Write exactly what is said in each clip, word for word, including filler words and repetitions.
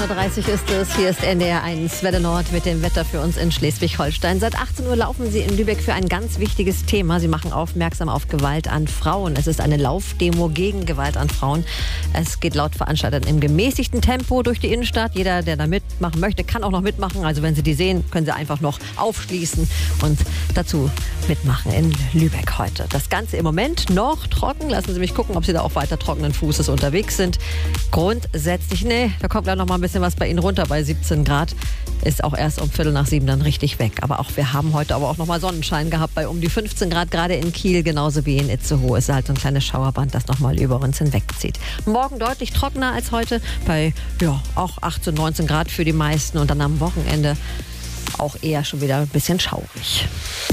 Uhr dreißig ist es. Hier ist N D R eins Welle Nord mit dem Wetter für uns in Schleswig-Holstein. Seit achtzehn Uhr laufen Sie in Lübeck für ein ganz wichtiges Thema. Sie machen aufmerksam auf Gewalt an Frauen. Es ist eine Laufdemo gegen Gewalt an Frauen. Es geht laut Veranstaltern im gemäßigten Tempo durch die Innenstadt. Jeder, der da mitmachen möchte, kann auch noch mitmachen. Also wenn Sie die sehen, können Sie einfach noch aufschließen und dazu mitmachen in Lübeck heute. Das Ganze im Moment noch trocken. Lassen Sie mich gucken, ob Sie da auch weiter trockenen Fußes unterwegs sind. Grundsätzlich, nee, da kommt gleich noch mal ein bisschen was bei Ihnen runter bei siebzehn Grad. Ist auch erst um Viertel nach sieben dann richtig weg. Aber auch wir haben heute aber auch noch mal Sonnenschein gehabt bei um die fünfzehn Grad, gerade in Kiel, genauso wie in Itzehoe. Es ist halt so ein kleines Schauerband, das noch mal über uns hinwegzieht. Morgen deutlich trockener als heute, bei ja, auch achtzehn, neunzehn Grad für die meisten. Und dann am Wochenende auch eher schon wieder ein bisschen schaurig.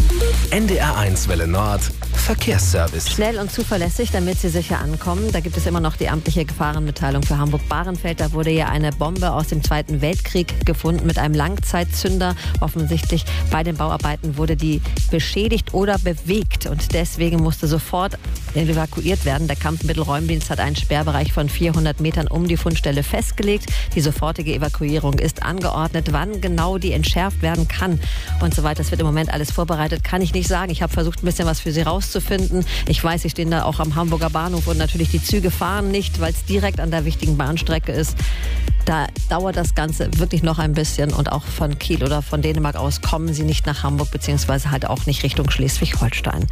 N D R eins Welle Nord Verkehrsservice. Schnell und zuverlässig, damit Sie sicher ankommen. Da gibt es immer noch die amtliche Gefahrenmitteilung für Hamburg-Bahrenfeld. Da wurde ja eine Bombe aus dem Zweiten Weltkrieg gefunden mit einem Langzeitzünder. Offensichtlich bei den Bauarbeiten wurde die beschädigt oder bewegt. Und deswegen musste sofort evakuiert werden. Der Kampfmittelräumdienst hat einen Sperrbereich von vierhundert Metern um die Fundstelle festgelegt. Die sofortige Evakuierung ist angeordnet. Wann genau die entschärft werden kann und so weiter. Das wird im Moment alles vorbereitet, kann ich nicht sagen. Ich habe versucht, ein bisschen was für Sie rauszufinden. Ich weiß, Sie stehen da auch am Hamburger Bahnhof und natürlich die Züge fahren nicht, weil es direkt an der wichtigen Bahnstrecke ist. Da dauert das Ganze wirklich noch ein bisschen und auch von Kiel oder von Dänemark aus kommen Sie nicht nach Hamburg, beziehungsweise halt auch nicht Richtung Schleswig-Holstein.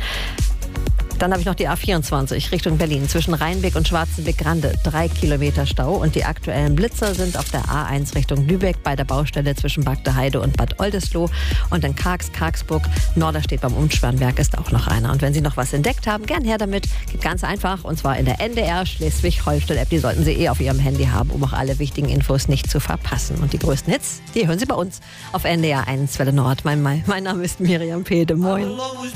Dann habe ich noch die A vierundzwanzig Richtung Berlin zwischen Rheinbeck und Schwarzenbeck-Grande. Drei Kilometer Stau und die aktuellen Blitzer sind auf der A eins Richtung Lübeck bei der Baustelle zwischen Bagdeheide und Bad Oldesloe. Und in Kargs, Kargsburg, Norderstedt beim Umspannwerk ist auch noch einer. Und wenn Sie noch was entdeckt haben, gern her damit. Geht ganz einfach und zwar in der N D R Schleswig-Holstein-App. Die sollten Sie eh auf Ihrem Handy haben, um auch alle wichtigen Infos nicht zu verpassen. Und die größten Hits, die hören Sie bei uns auf N D R eins Welle Nord. Mein, mein Name ist Miriam Pede. Moin.